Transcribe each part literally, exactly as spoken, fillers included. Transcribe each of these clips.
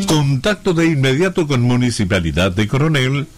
Contacto de inmediato con Municipalidad de Coronel.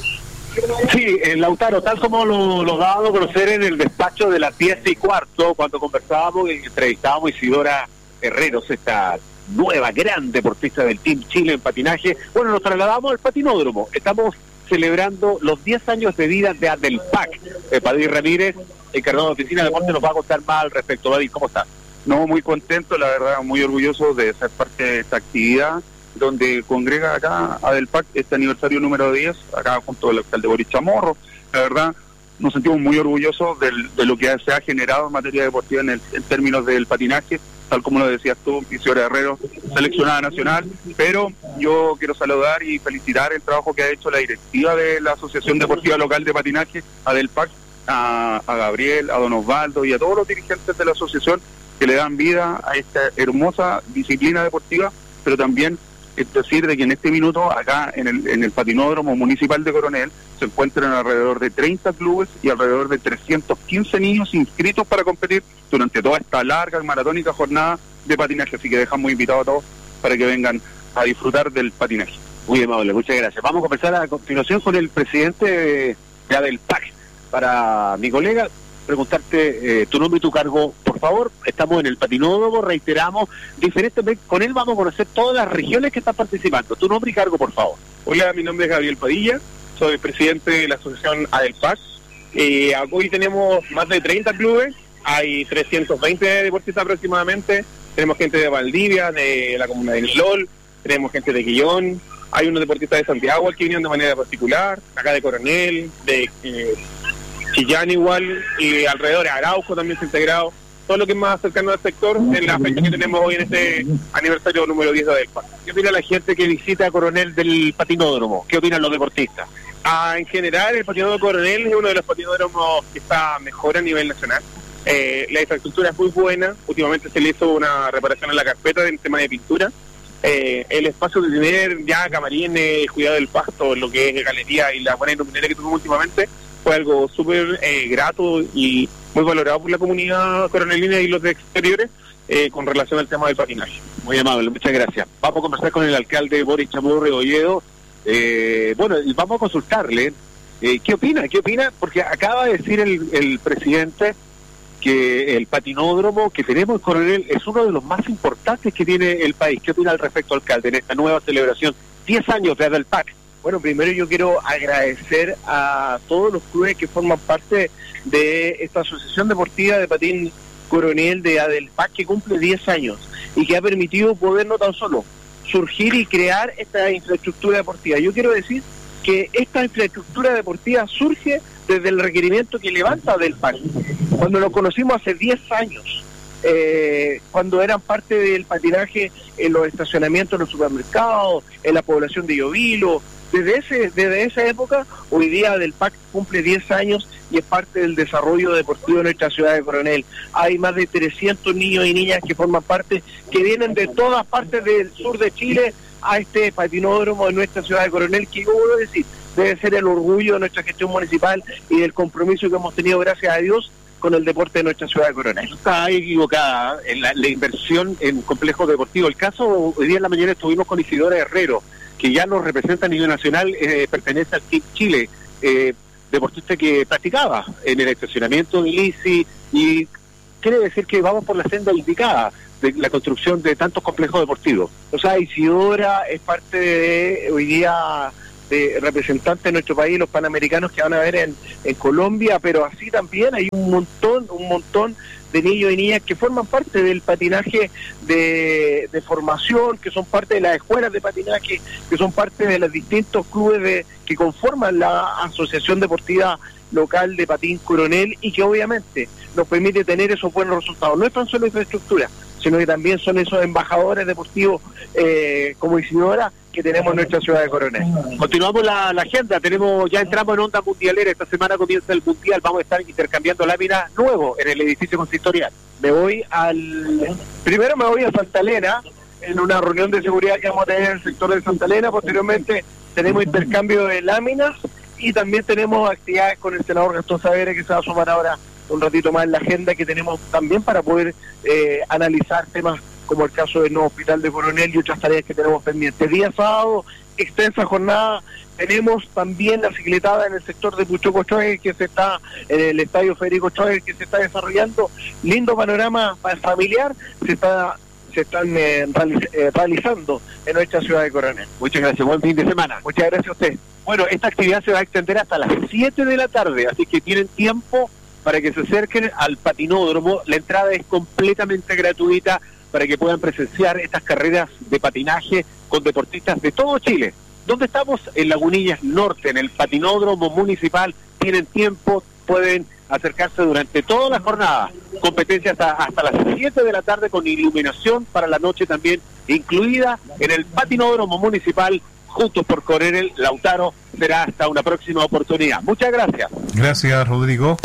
Sí, eh, Lautaro, tal como lo, lo dábamos a conocer en el despacho de las diez y cuarto, cuando conversábamos y entrevistábamos a Isidora Herreros, esta nueva, gran deportista del Team Chile en patinaje. Bueno, nos trasladamos al patinódromo. Estamos celebrando los diez años de vida de Adelpac. Eh, Padre Ramírez, encargado de oficina de deporte, nos va a contar más al respecto. David, ¿cómo está? No, muy contento, la verdad, muy orgulloso de ser parte de esta actividad, donde congrega acá Adelpac este aniversario número diez, acá junto al alcalde Boris Chamorro. La verdad, nos sentimos muy orgullosos del, de lo que se ha generado en materia deportiva en, el, en términos del patinaje, tal como lo decías tú, Isidora Herrero, seleccionada nacional, pero yo quiero saludar y felicitar el trabajo que ha hecho la directiva de la Asociación Deportiva Local de Patinaje, Adelpac, a, a Gabriel, a don Osvaldo y a todos los dirigentes de la asociación que le dan vida a esta hermosa disciplina deportiva, pero también es decir de que en este minuto acá en el, en el patinódromo municipal de Coronel se encuentran alrededor de treinta clubes y alrededor de trescientos quince niños inscritos para competir durante toda esta larga y maratónica jornada de patinaje, así que dejamos invitados a todos para que vengan a disfrutar del patinaje. Muy amable, muchas gracias. Vamos a comenzar a continuación con el presidente de, de Adelpac. Para mi colega, preguntarte eh, tu nombre y tu cargo, por favor. Estamos en el patinódromo, reiteramos, diferentemente, con él vamos a conocer todas las regiones que están participando. Tu nombre y cargo, por favor. Hola, mi nombre es Gabriel Padilla, soy presidente de la asociación Adelpac. Eh, hoy tenemos más de treinta clubes, hay trescientos veinte deportistas aproximadamente, tenemos gente de Valdivia, de la comuna de Nilol, tenemos gente de Quillón, hay unos deportistas de Santiago que vinieron de manera particular, acá de Coronel, de eh, Chillán igual, y alrededor de Arauco también se ha integrado, todo lo que es más cercano al sector en la fecha que tenemos hoy en este aniversario número diez de Adelpac. ¿Qué opina la gente que visita Coronel del patinódromo? ¿Qué opinan los deportistas? Ah, en general, el patinódromo Coronel es uno de los patinódromos que está mejor a nivel nacional. Eh, la infraestructura es muy buena, últimamente se le hizo una reparación en la carpeta en tema de pintura. Eh, el espacio de tener ya camarines, cuidado del pasto, lo que es galería y la buena iluminaria que tuvimos últimamente, fue algo súper eh, grato y muy valorado por la comunidad coronelina y los de exteriores eh, con relación al tema del patinaje. Muy amable, muchas gracias. Vamos a conversar con el alcalde Boris Chamorro Rebolledo. Eh, bueno, y vamos a consultarle eh, qué opina, qué opina, porque acaba de decir el, el presidente que el patinódromo que tenemos en Coronel es uno de los más importantes que tiene el país. ¿Qué opina al respecto, alcalde, en esta nueva celebración? diez años de Adelpac. Bueno, primero yo quiero agradecer a todos los clubes que forman parte de esta Asociación Deportiva de Patín Coronel de Adelpac, que cumple diez años y que ha permitido poder no tan solo surgir y crear esta infraestructura deportiva. Yo quiero decir que esta infraestructura deportiva surge desde el requerimiento que levanta Adelpac. Cuando lo conocimos hace diez años, eh, cuando eran parte del patinaje en los estacionamientos, en los supermercados, en la población de Llovilo, desde ese desde esa época, hoy día Adelpac cumple diez años y es parte del desarrollo deportivo de nuestra ciudad de Coronel. Hay más de trescientos niños y niñas que forman parte, que vienen de todas partes del sur de Chile a este patinódromo de nuestra ciudad de Coronel, que yo voy a decir, debe ser el orgullo de nuestra gestión municipal y del compromiso que hemos tenido, gracias a Dios, con el deporte de nuestra ciudad de Coronel. Está equivocada en la, la inversión en complejos deportivos. El caso, hoy día en la mañana estuvimos con Isidora Herrero, que ya nos representa a nivel nacional, eh, pertenece al Team Chile, eh, deportista que practicaba en el estacionamiento de Lisi, y quiere decir que vamos por la senda indicada de la construcción de tantos complejos deportivos. O sea, Isidora es parte de, hoy día, de representantes de nuestro país, los panamericanos que van a ver en, en Colombia, pero así también hay un montón, un montón de niños y niñas que forman parte del patinaje de, de formación, que son parte de las escuelas de patinaje, que son parte de los distintos clubes de, que conforman la Asociación Deportiva Local de Patín Coronel, y que obviamente nos permite tener esos buenos resultados. No es tan solo infraestructura, sino que también son esos embajadores deportivos eh, como Isidora que tenemos en nuestra ciudad de Coronel. Continuamos la, la agenda, tenemos ya entramos en onda mundialera, esta semana comienza el mundial, vamos a estar intercambiando láminas nuevo en el edificio consistorial. Me voy al... Primero me voy a Santa Elena, en una reunión de seguridad que vamos a tener en el sector de Santa Elena. Posteriormente tenemos intercambio de láminas y también tenemos actividades con el senador Gastón Saavedra, que se va a sumar ahora un ratito más en la agenda que tenemos también para poder eh, analizar temas como el caso del nuevo hospital de Coronel y otras tareas que tenemos pendientes. Día sábado, extensa jornada. Tenemos también la cicletada en el sector de Puchoco Choel, que se está, en el estadio Federico Choel, que se está desarrollando. Lindo panorama familiar, se está se están eh, realiz, eh, realizando en nuestra ciudad de Coronel. Muchas gracias, buen fin de semana. Muchas gracias a usted. Bueno, esta actividad se va a extender hasta las siete de la tarde, así que tienen tiempo para que se acerquen al patinódromo. La entrada es completamente gratuita para que puedan presenciar estas carreras de patinaje con deportistas de todo Chile. ¿Dónde estamos? En Lagunillas Norte, en el patinódromo municipal. Tienen tiempo, pueden acercarse durante toda la jornada. Competencia hasta, hasta las siete de la tarde con iluminación para la noche también incluida en el patinódromo municipal. Juntos por Coronel Lautaro. Será hasta una próxima oportunidad. Muchas gracias. Gracias, Rodrigo.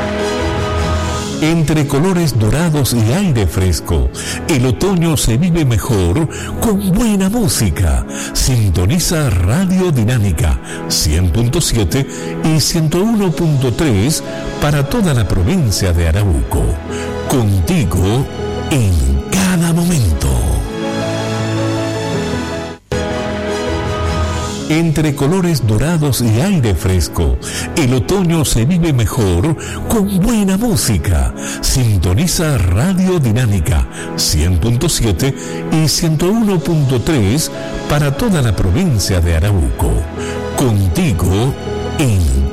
Entre colores dorados y aire fresco, el otoño se vive mejor con buena música. Sintoniza Radio Dinámica cien punto siete y ciento uno punto tres para toda la provincia de Arauco. Contigo en cada momento. Entre colores dorados y aire fresco, el otoño se vive mejor con buena música. Sintoniza Radio Dinámica cien punto siete y ciento uno punto tres para toda la provincia de Arauco. Contigo en